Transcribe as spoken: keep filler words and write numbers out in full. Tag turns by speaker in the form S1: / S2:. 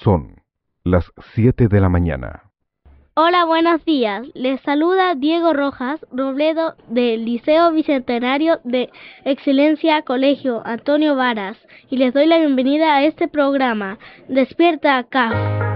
S1: Son las siete de la mañana.
S2: Hola, buenos días. Les saluda Diego Rojas Robledo del Liceo Bicentenario de Excelencia Colegio Antonio Varas y les doy la bienvenida a este programa, Despierta C A F.